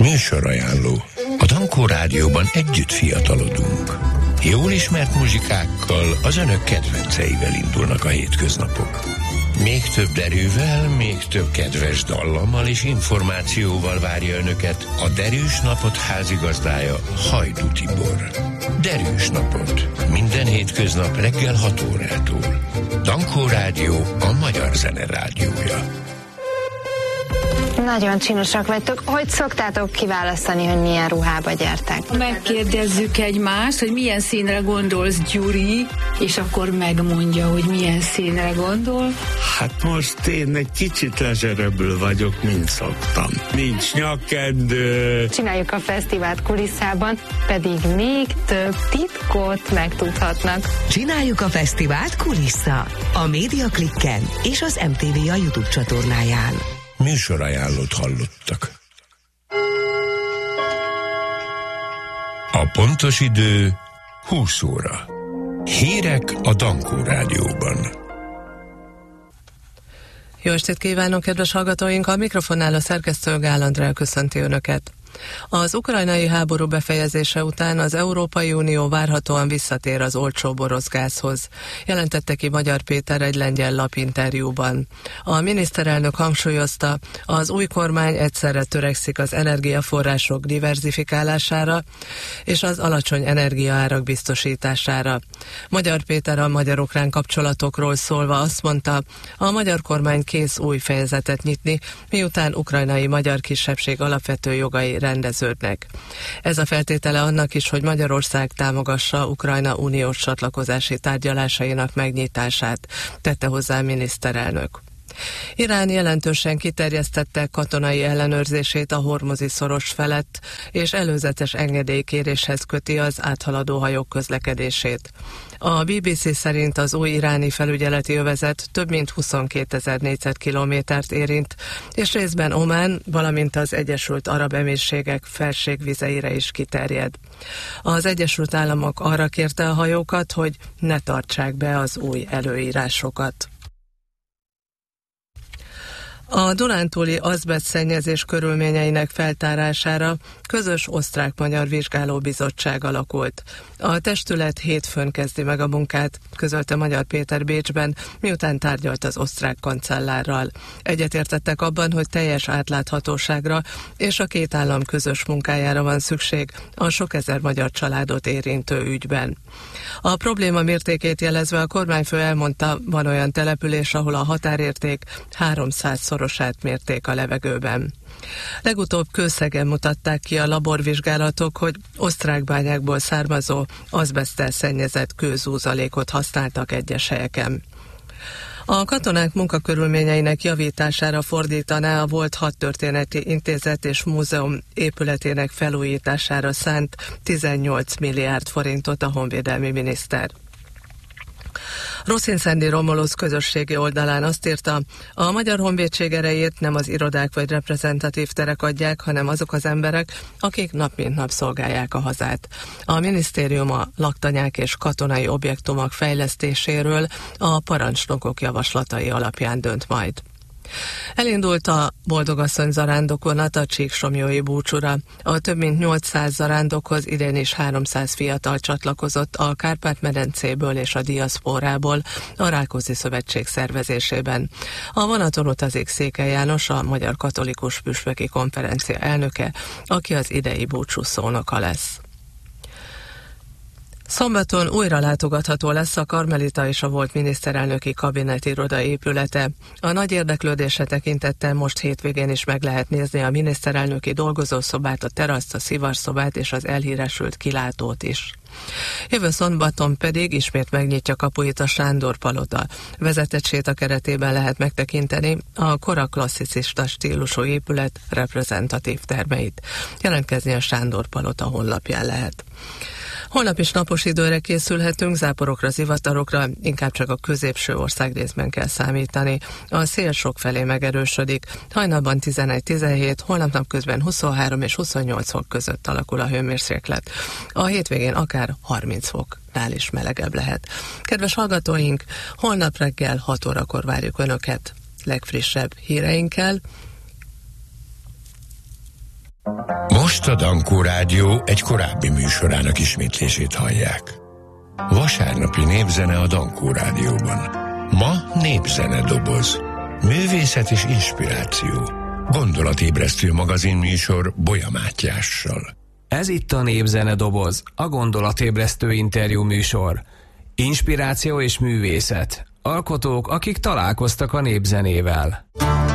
Műsorajánló. A Dankó Rádióban együtt fiatalodunk. Jól ismert muzsikákkal, az önök kedvenceivel indulnak a hétköznapok. Még több derűvel, még több kedves dallammal és információval várja önöket a Derűs Napot házigazdája, Hajdú Tibor. Derűs Napot. Minden hétköznap reggel 6 órától. Dankó Rádió, a magyar zene rádiója. Nagyon csinosak vagytok. Hogy szoktátok kiválasztani, hogy milyen ruhába gyertek? Megkérdezzük egymást, hogy milyen színre gondolsz, Gyuri, és akkor megmondja, hogy milyen színre gondol. Hát most én egy kicsit lezserebből vagyok, mint szoktam. Nincs nyakkendő. Csináljuk a fesztivált kulisszában, pedig még több titkot megtudhatnak. Csináljuk a fesztivált kulissza. A Média Klikken és az MTV a YouTube csatornáján. Műsorajánlót hallottak. A pontos idő 20 óra. Hírek a Dankó Rádióban. Jó estét kívánok, kedves hallgatóink! A mikrofonnál a szerkesztő Gál Andrea köszönti Önöket. Az ukrajnai háború befejezése után az Európai Unió várhatóan visszatér az olcsó orosz gázhoz, jelentette ki Magyar Péter egy lengyel lapinterjúban. A miniszterelnök hangsúlyozta, az új kormány egyszerre törekszik az energiaforrások diverzifikálására és az alacsony energiaárak biztosítására. Magyar Péter a magyar-ukrán kapcsolatokról szólva azt mondta, a magyar kormány kész új fejezetet nyitni, miután ukrajnai magyar kisebbség alapvető jogai rendeződnek. Ez a feltétele annak is, hogy Magyarország támogassa Ukrajna uniós csatlakozási tárgyalásainak megnyitását, tette hozzá a miniszterelnök. Irán jelentősen kiterjesztette katonai ellenőrzését a Hormuzi szoros felett, és előzetes engedélykéréshez köti az áthaladó hajók közlekedését. A BBC szerint az új iráni felügyeleti övezet több mint 22 000 négyzetkilométert érint, és részben Omán, valamint az Egyesült Arab Emírségek felségvizeire is kiterjed. Az Egyesült Államok arra kérte a hajókat, hogy ne tartsák be az új előírásokat. A dunántúli azbestszennyezés körülményeinek feltárására közös osztrák-magyar vizsgálóbizottság alakult. A testület hétfőn kezdi meg a munkát, közölte Magyar Péter Bécsben, miután tárgyalt az osztrák kancellárral. Egyetértettek abban, hogy teljes átláthatóságra és a két állam közös munkájára van szükség a sok ezer magyar családot érintő ügyben. A probléma mértékét jelezve a kormányfő elmondta, van olyan település, ahol a határérték 300-szorosát mérték a levegőben. Legutóbb Kőszegen mutatták ki a laborvizsgálatok, hogy osztrák bányákból származó azbeszttel szennyezett kőzúzalékot használtak egyes helyeken. A katonák munkakörülményeinek javítására fordítaná a volt Hadtörténeti Intézet és Múzeum épületének felújítására szánt 18 milliárd forintot a honvédelmi miniszter. Rosszinszendi Romulusz közösségi oldalán azt írta, a Magyar Honvédség erejét nem az irodák vagy reprezentatív terek adják, hanem azok az emberek, akik nap mint nap szolgálják a hazát. A minisztérium a laktanyák és katonai objektumok fejlesztéséről a parancsnokok javaslatai alapján dönt majd. Elindult a Boldogasszony zarándokvonat a Csíksomlyói búcsúra. A több mint 800 zarándokhoz idén is 300 fiatal csatlakozott a Kárpát-medencéből és a diaszpórából a Rákóczi Szövetség szervezésében. A vonaton utazik Székely János, a Magyar Katolikus Püspöki Konferencia elnöke, aki az idei búcsú szónoka lesz. Szombaton újra látogatható lesz a Karmelita és a volt miniszterelnöki kabinetiroda épülete. A nagy érdeklődésre tekintettel most hétvégén is meg lehet nézni a miniszterelnöki dolgozószobát, a teraszt, a szivarszobát és az elhíresült kilátót is. Jövő szombaton pedig ismét megnyitja kapuit a Sándor Palota. Vezetett séta keretében lehet megtekinteni a kora klasszicista stílusú épület reprezentatív termeit. Jelentkezni a Sándor Palota honlapján lehet. Holnap is napos időre készülhetünk, záporokra, zivatarokra, inkább csak a középső országrészben kell számítani. A szél sokfelé megerősödik, hajnalban 11-17, holnap napközben 23 és 28 fok között alakul a hőmérséklet. A hétvégén akár 30 foknál is melegebb lehet. Kedves hallgatóink, holnap reggel 6 órakor várjuk Önöket legfrissebb híreinkkel. Most a Dankó Rádió egy korábbi műsorának ismétlését hallják. Vasárnapi népzene a Dankó Rádióban. Ma népzene doboz. Művészet és inspiráció. Gondolatébresztő magazinműsor Bolya Mátyással. Ez itt a Népzene doboz, a gondolatébresztő interjú műsor. Inspiráció és művészet. Alkotók, akik találkoztak a népzenével.